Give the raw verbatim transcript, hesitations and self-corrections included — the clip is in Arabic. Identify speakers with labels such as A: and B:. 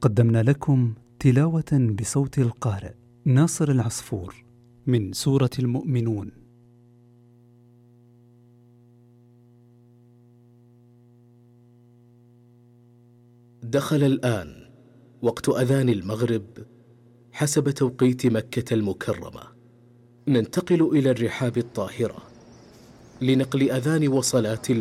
A: قدمنا لكم تلاوة بصوت القارئ ناصر العصفور من سورة المؤمنون.
B: دخل الآن وقت أذان المغرب حسب توقيت مكة المكرمة. ننتقل إلى الرحاب الطاهرة لنقل أذان وصلاة